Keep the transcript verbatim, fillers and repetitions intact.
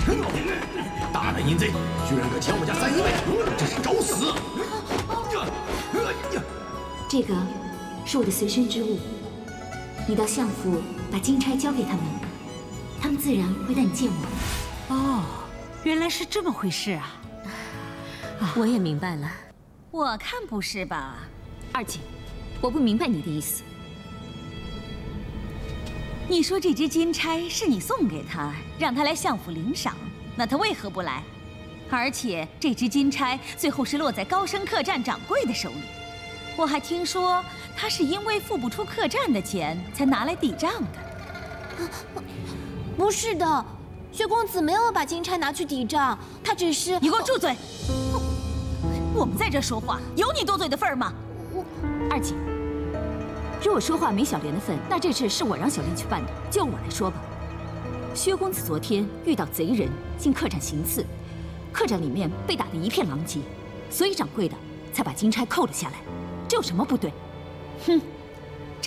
大胆淫贼，居然敢抢我家三姨妹，真是找死！ 这个是我的随身之物，你到相府把金钗交给他们，他们自然会带你见我。 哦，原来是这么回事啊！ 啊我也明白了。 我看不是吧？ 二姐，我不明白你的意思。 你说这只金钗是你送给他，让他来相府领赏，那他为何不来？而且这只金钗最后是落在高升客栈掌柜的手里。我还听说他是因为付不出客栈的钱，才拿来抵账的。 不是的，薛公子没有把金钗拿去抵账，他只是…… 你给我住嘴！我们在这说话，有你多嘴的份儿吗？ 二姐，如果说话没小莲的份，那这事是我让小莲去办的，就我来说吧。薛公子昨天遇到贼人进客栈行刺，客栈里面被打得一片狼藉，所以掌柜的才把金钗扣了下来，这有什么不对？ 哼！